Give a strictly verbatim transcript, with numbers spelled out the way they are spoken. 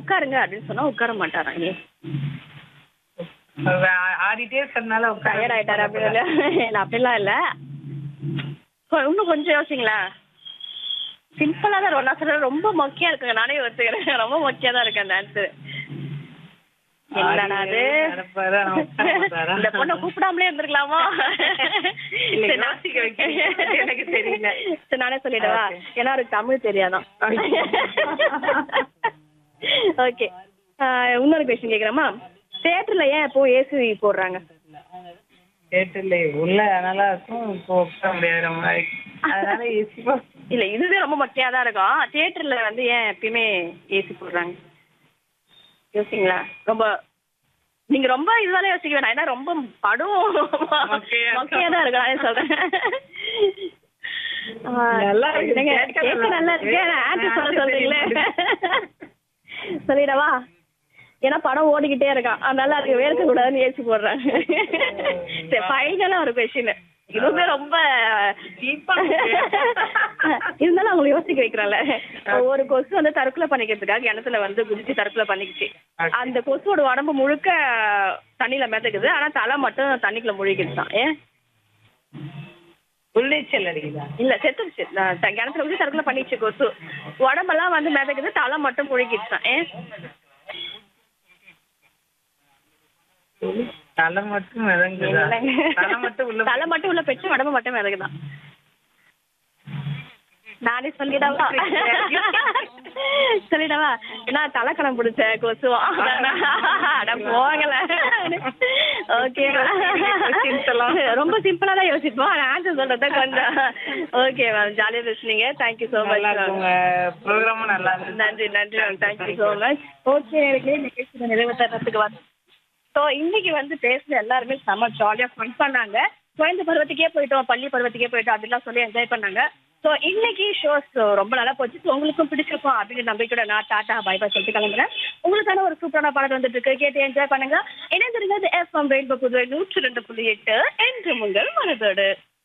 உட்காருங்க அப்படின்னு சொன்னா உட்கார மாட்டாராம். ஏன் ஆ- ஆடிட்டே இருக்கிறதுனால டயர்ட் ஆயிட்டாரு அப்படின்னு இல்ல, அப்படிலாம் இல்ல. கொ- இன்னும் கொஞ்சம் யோசிங்களா. சிம்பிளா தான் இருக்கும். நான் சொல்றது ரொம்ப மொக்கையா இருக்குங்க. நானே ஒத்துக்கிறேன். ரொம்ப மொக்கையா தான் இருக்கு அந்த ஆன்சர். என்னடா அது? நடப்பாரா, உட்கார மாட்டாரா? இந்த பொண்ணை கூப்பிடாமலே இருந்திருக்கலாமா? இல்ல, சரி, நான் யோசிக்க வைக்கிறீங்க. எனக்கு தெரியல. சரி, நானே சொல்லிடவா? Okay. ஏன்னா அவருக்கு தமிழ் தெரியாதான். ஓகே, இன்னொரு கொஸ்டின் கேக்குறேமா. தியேட்டர்ல ஏன் இப்போ ஏசி போடுறாங்க? கேட்டல உள்ள நல்லா இருக்கும், இப்போ உட்கார முடியாத மாதிரி. அதனால ஏசி இல்ல, இதுவே ரொம்ப மொக்கையா தான் இருக்கும். தியேட்டர்ல வந்து ஏன் எப்பயுமே ஏசி போடுறாங்க? யோசிங்களா. ரொம்ப நீங்க ரொம்ப இதுவால யோசிக்க வேணாம். ஏன்னா ரொம்ப படம் மொக்கையா இருக்கும். மொக்கையா தான் இருக்கும். நானே சொல்றேன். ஆ, நல்லா இருக்கு. என்னங்க, கேட்க கேட்க நல்லா நல்லா இருக்கு. இருக்கு. ஆன்சர் சொல்ல answer சொல்றீங்களே. தெரியல. சொல்லிடவா? ஏன்னா படம் ஓடிக்கிட்டே இருக்கான், அதனால அதுக்கு வேர்க்க கூடாதுன்னு ஏசி போடுறாங்க. சரி, ஃபைனலா ஒரு கொஸ்டின். இதுவுமே ரொம்ப இருந்தாலும் அவங்களை யோசிக்க வைக்கிறேன்ல. ஒரு கொசு வந்து தற்கொலை பண்ணிக்கிறதுக்காக கிணத்துல வந்து குதிச்சு தற்கொலை பண்ணிக்கிச்சு. அந்த கொசுவோட உடம்பு முழுக்க தண்ணியில மிதக்குது, ஆனா தலை மட்டும் தண்ணிக்குள்ள முழுகிடுச்சான். ஏன்? உள்ளீச்சல் அடிக்குதா? இல்ல, செத்துருச்சு. நான் த- கிணத்துல குதிச்சு தற்கொலை பண்ணிச்சு கொசு. உடம்பெல்லாம் வந்து மிதக்குது, தலை மட்டும் முழுகிடுச்சான். ஏன்? தலை மட்டும் மிதங்குதா? இல்லைங்க. தலை மட்டும் உள்ள தலை மட்டும் உள்ள பெற்று உடம்பு மட்டும் மிதக்குதான். நானே சொல்லிடவா? சொல்லிடவா? ஏன்னா தலைக்கணம் பிடிச்ச கொசுவா. அட போகல. ஓகே, ரொம்ப சிம்பிளா தான் யோசிப்போம். ஆன்சர் சொல்றத கொஞ்சம் ஓகே மேம். ஜாலியா பேசுனீங்க. Thank you so much. உங்க ப்ரோக்ராமும் நல்லா இருந்துச்சு. நன்றி நன்றி ma'am. Thank you so much. Okay, எனக்கு நிகழ்ச்சி நிறைவு தரத்துக்கு வந்து ஸோ இன்னைக்கு வந்து பேசுன எல்லாருமே செம்ம ஜாலியாக ஃபன் பண்ணாங்க. குழந்தை பருவத்துக்கே போயிட்டோம், பள்ளி பருவத்துக்கே போயிட்டோம் அப்படிலாம் சொல்லி என்ஜாய் பண்ணாங்க. ஸோ இன்னைக்கு ஷோஸ் ரொம்ப நல்லா போச்சு. ஸோ உங்களுக்கும் பிடிச்சிருக்கும் அப்படின்னு நம்பிக்கையோட நான் டாட்டா பை பை சொல்லிட்டு கிளம்புறேன். உங்களுக்கான ஒரு சூப்பரான பாடல் வந்துட்டு இருக்கு, கேட்டு என்ஜாய் பண்ணுங்க. இணைந்திருந்தது எஃப்எம் ரெயின்போ புதுவை நூற்றி ரெண்டு புள்ளி எட்டு என்று உங்கள் மனதோடு.